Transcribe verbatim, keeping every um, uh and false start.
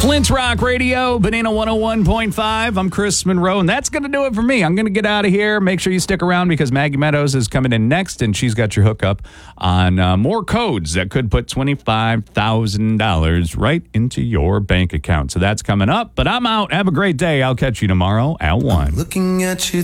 Flint's Rock Radio, Banana one oh one point five. I'm Chris Monroe, and that's going to do it for me. I'm going to get out of here. Make sure you stick around because Maggie Meadows is coming in next, and she's got your hookup on uh, more codes that could put twenty-five thousand dollars right into your bank account. So that's coming up, but I'm out. Have a great day. I'll catch you tomorrow at one. Looking at you